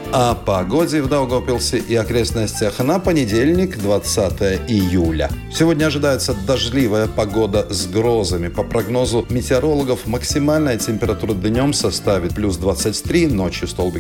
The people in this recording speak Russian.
О погоде в Даугавпилсе и окрестностях на понедельник, 20 июля. Сегодня ожидается дождливая погода с грозами. По прогнозу метеорологов, максимальная температура днем составит плюс 23, ночью столбик